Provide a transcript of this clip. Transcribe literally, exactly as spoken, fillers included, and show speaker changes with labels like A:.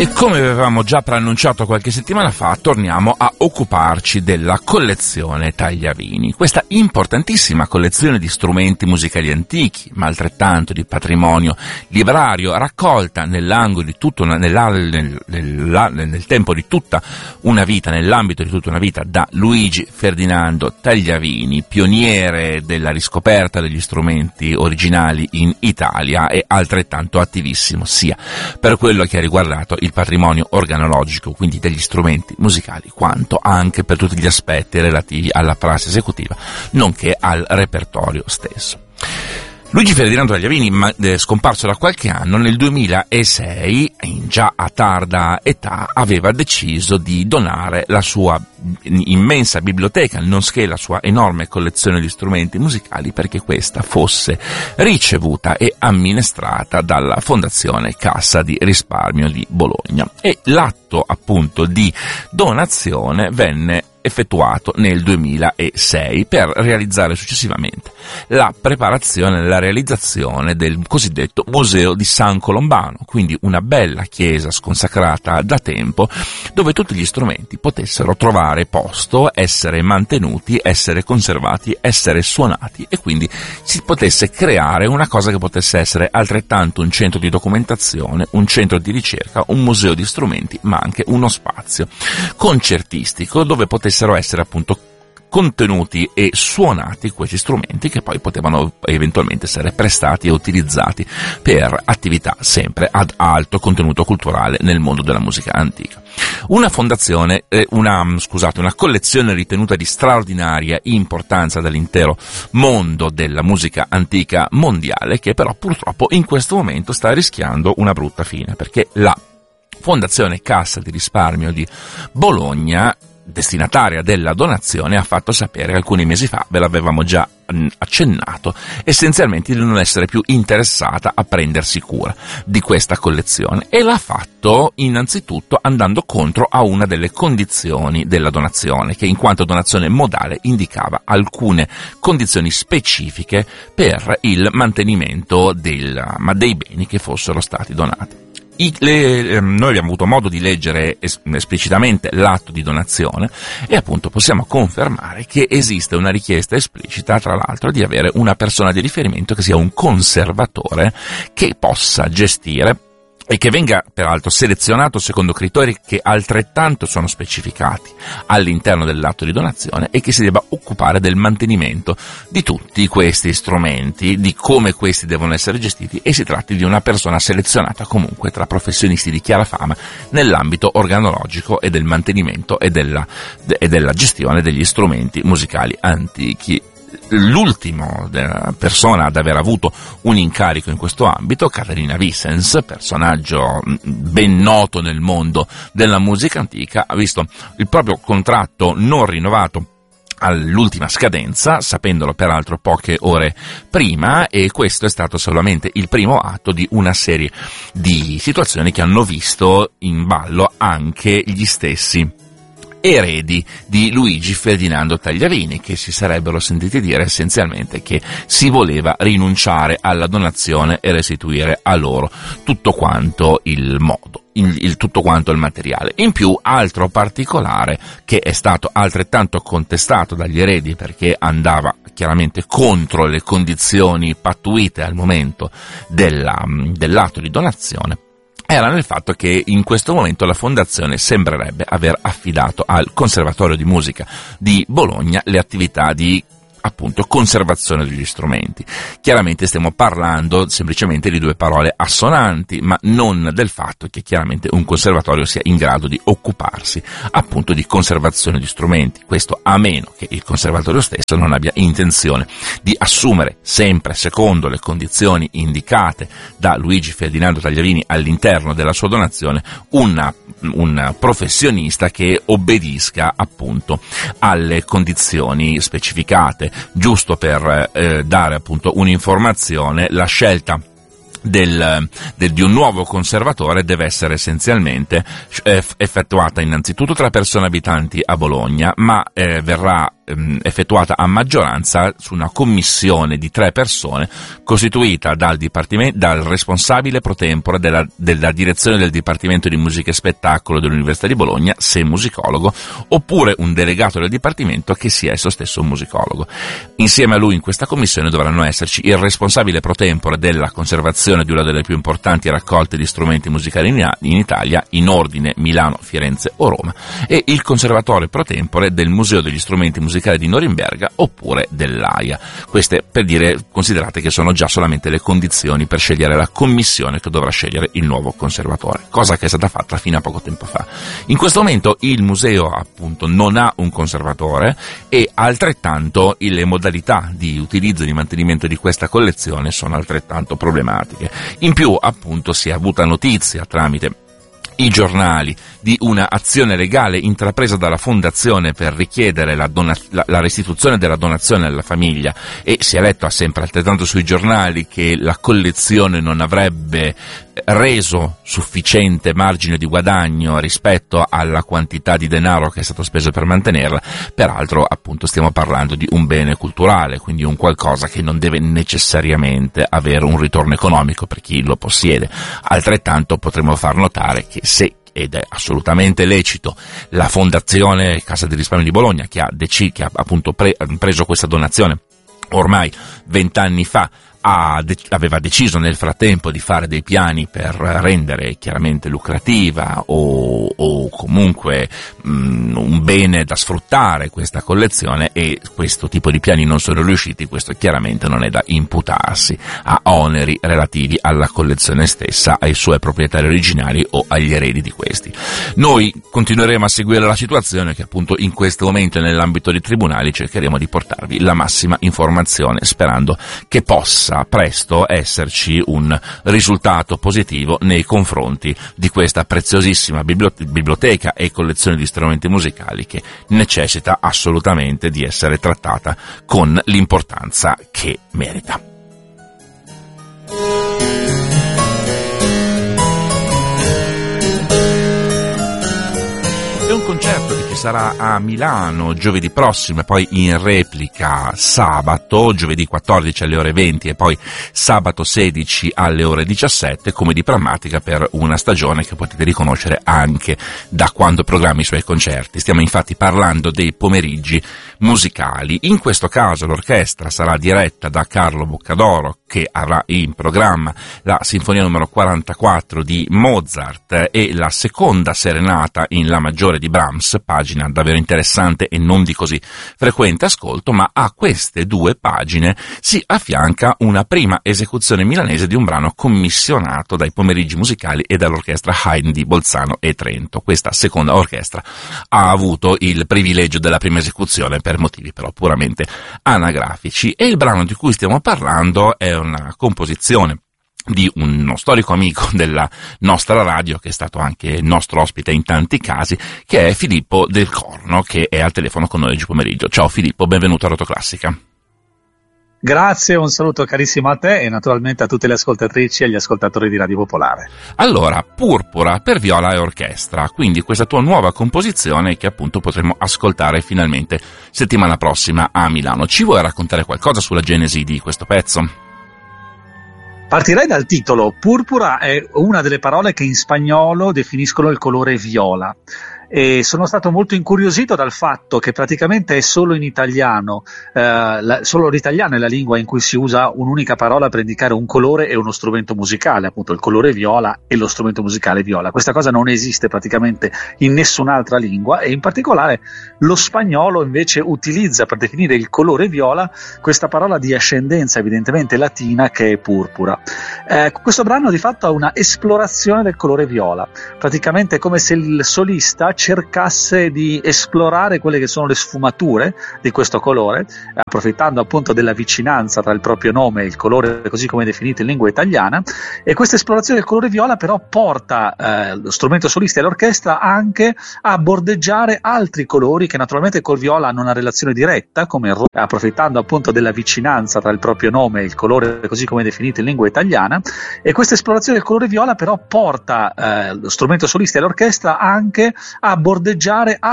A: E come avevamo già preannunciato qualche settimana fa, torniamo a occuparci della collezione Tagliavini, questa importantissima collezione di strumenti musicali antichi, ma altrettanto di patrimonio librario, raccolta nell'angolo di tutto una, nella, nel, nel, nel tempo di tutta una vita, nell'ambito di tutta una vita, da Luigi Ferdinando Tagliavini, pioniere della riscoperta degli strumenti originali in Italia e altrettanto attivissimo sia per quello che ha riguardato il patrimonio organologico, quindi degli strumenti musicali, quanto anche per tutti gli aspetti relativi alla prassi esecutiva, nonché al repertorio stesso. Luigi Ferdinando Tagliavini, scomparso da qualche anno, nel duemilasei, già a tarda età, aveva deciso di donare la sua immensa biblioteca, nonché la sua enorme collezione di strumenti musicali, perché questa fosse ricevuta e amministrata dalla Fondazione Cassa di Risparmio di Bologna. E l'atto appunto di donazione venne effettuato nel duemilasei per realizzare successivamente la preparazione e la realizzazione del cosiddetto Museo di San Colombano, quindi una bella chiesa sconsacrata da tempo dove tutti gli strumenti potessero trovare posto, essere mantenuti, essere conservati, essere suonati e quindi si potesse creare una cosa che potesse essere altrettanto un centro di documentazione, un centro di ricerca, un museo di strumenti, ma anche uno spazio concertistico dove potesse essere appunto contenuti e suonati questi strumenti che poi potevano eventualmente essere prestati e utilizzati per attività sempre ad alto contenuto culturale nel mondo della musica antica. Una fondazione, eh, una, scusate, una collezione ritenuta di straordinaria importanza dall'intero mondo della musica antica mondiale, che però purtroppo in questo momento sta rischiando una brutta fine, perché la Fondazione Cassa di Risparmio di Bologna, destinataria della donazione, ha fatto sapere alcuni mesi fa, ve l'avevamo già accennato, essenzialmente di non essere più interessata a prendersi cura di questa collezione, e l'ha fatto innanzitutto andando contro a una delle condizioni della donazione, che in quanto donazione modale indicava alcune condizioni specifiche per il mantenimento del, ma dei beni che fossero stati donati. I, le, eh, noi abbiamo avuto modo di leggere es- esplicitamente l'atto di donazione e appunto possiamo confermare che esiste una richiesta esplicita, tra l'altro, di avere una persona di riferimento che sia un conservatore che possa gestire e che venga peraltro selezionato secondo criteri che altrettanto sono specificati all'interno dell'atto di donazione e che si debba occupare del mantenimento di tutti questi strumenti, di come questi devono essere gestiti, e si tratti di una persona selezionata comunque tra professionisti di chiara fama nell'ambito organologico e del mantenimento e della, e della gestione degli strumenti musicali antichi. L'ultima persona ad aver avuto un incarico in questo ambito, Caterina Vicens, personaggio ben noto nel mondo della musica antica, ha visto il proprio contratto non rinnovato all'ultima scadenza, sapendolo peraltro poche ore prima, e questo è stato solamente il primo atto di una serie di situazioni che hanno visto in ballo anche gli stessi eredi di Luigi Ferdinando Tagliavini, che si sarebbero sentiti dire essenzialmente che si voleva rinunciare alla donazione e restituire a loro tutto quanto il modo, il, il tutto quanto il materiale. In più, altro particolare che è stato altrettanto contestato dagli eredi, perché andava chiaramente contro le condizioni pattuite al momento della, dell'atto di donazione, era nel fatto che in questo momento la fondazione sembrerebbe aver affidato al Conservatorio di Musica di Bologna le attività di appunto conservazione degli strumenti. Chiaramente stiamo parlando semplicemente di due parole assonanti, ma non del fatto che chiaramente un conservatorio sia in grado di occuparsi appunto di conservazione di strumenti, questo a meno che il conservatorio stesso non abbia intenzione di assumere, sempre secondo le condizioni indicate da Luigi Ferdinando Tagliavini all'interno della sua donazione, una, un professionista che obbedisca appunto alle condizioni specificate. Giusto per eh, dare appunto un'informazione, la scelta Del, del, di un nuovo conservatore deve essere essenzialmente eh, effettuata innanzitutto tra persone abitanti a Bologna, ma eh, verrà ehm, effettuata a maggioranza su una commissione di tre persone costituita dal, dipartimento, dal responsabile pro tempore della, della direzione del Dipartimento di Musica e Spettacolo dell'Università di Bologna, se musicologo, oppure un delegato del Dipartimento che sia esso stesso un musicologo. Insieme a lui in questa commissione dovranno esserci il responsabile pro tempore della conservazione di una delle più importanti raccolte di strumenti musicali in, in Italia, in ordine Milano, Firenze o Roma, e il conservatore pro tempore del Museo degli Strumenti Musicali di Norimberga oppure dell'Aia. Queste, per dire, considerate che sono già solamente le condizioni per scegliere la commissione che dovrà scegliere il nuovo conservatore, cosa che è stata fatta fino a poco tempo fa. In questo momento il museo appunto non ha un conservatore e altrettanto le modalità di utilizzo e di mantenimento di questa collezione sono altrettanto problematiche. In più appunto si è avuta notizia tramite i giornali di una azione legale intrapresa dalla fondazione per richiedere la, dona- la, la restituzione della donazione alla famiglia, e si è letto sempre altrettanto sui giornali che la collezione non avrebbe reso sufficiente margine di guadagno rispetto alla quantità di denaro che è stato speso per mantenerla. Peraltro appunto stiamo parlando di un bene culturale, quindi un qualcosa che non deve necessariamente avere un ritorno economico per chi lo possiede. Altrettanto potremmo far notare che se, ed è assolutamente lecito, la Fondazione Cassa di Risparmio di Bologna, che ha, dec- che ha appunto pre- preso questa donazione ormai vent'anni fa, ha de- aveva deciso nel frattempo di fare dei piani per rendere chiaramente lucrativa o, o comunque mh, un bene da sfruttare questa collezione, e questo tipo di piani non sono riusciti. Questo chiaramente non è da imputarsi a oneri relativi alla collezione stessa, ai suoi proprietari originari o agli eredi di questi. Noi continueremo a seguire la situazione, che appunto in questo momento nell'ambito dei tribunali cercheremo di portarvi la massima informazione, sperando che possa presto esserci un risultato positivo nei confronti di questa preziosissima biblioteca e collezione di strumenti musicali, che necessita assolutamente di essere trattata con l'importanza che merita. È un concerto che ci sarà a Milano giovedì prossimo e poi in replica sabato, giovedì quattordici alle ore venti e poi sabato sedici alle ore diciassette, come di prammatica per una stagione che potete riconoscere anche da quando programma i suoi concerti. Stiamo infatti parlando dei pomeriggi musicali. In questo caso l'orchestra sarà diretta da Carlo Boccadoro, che avrà in programma la sinfonia numero quarantaquattro di Mozart e la seconda serenata in La maggiore di Brahms, pagina davvero interessante e non di così frequente ascolto, ma a queste due pagine si affianca una prima esecuzione milanese di un brano commissionato dai pomeriggi musicali e dall'orchestra Haydn di Bolzano e Trento. Questa seconda orchestra ha avuto il privilegio della prima esecuzione per motivi però puramente anagrafici, e il brano di cui stiamo parlando è una composizione di uno storico amico della nostra radio, che è stato anche nostro ospite in tanti casi, che è Filippo Del Corno, che è al telefono con noi oggi pomeriggio. Ciao Filippo, benvenuto a Rotoclassica.
B: Grazie, un saluto carissimo a te e naturalmente a tutte le ascoltatrici e agli ascoltatori di Radio Popolare.
A: Allora, Purpura per viola e orchestra, quindi questa tua nuova composizione che appunto potremo ascoltare finalmente settimana prossima a Milano. Ci vuoi raccontare qualcosa sulla genesi di questo pezzo?
B: Partirei dal titolo. Purpura è una delle parole che in spagnolo definiscono il colore viola. E sono stato molto incuriosito dal fatto che praticamente è solo in italiano, eh, la, solo l'italiano è la lingua in cui si usa un'unica parola per indicare un colore e uno strumento musicale, appunto il colore viola e lo strumento musicale viola. Questa cosa non esiste praticamente in nessun'altra lingua, e in particolare lo spagnolo invece utilizza per definire il colore viola questa parola di ascendenza evidentemente latina che è purpura. Eh, questo brano di fatto ha una esplorazione del colore viola, praticamente è come se il solista cercasse di esplorare quelle che sono le sfumature di questo colore, approfittando appunto della vicinanza tra il proprio nome e il colore così come definito in lingua italiana. E questa esplorazione del colore viola però porta eh, lo strumento solista e l'orchestra anche a bordeggiare altri colori che naturalmente col viola hanno una relazione diretta, come il rosso, approfittando appunto della vicinanza tra il proprio nome e il colore così come definito in lingua italiana. E questa esplorazione del colore viola però porta eh, lo strumento solista e l'orchestra anche a bordeggiare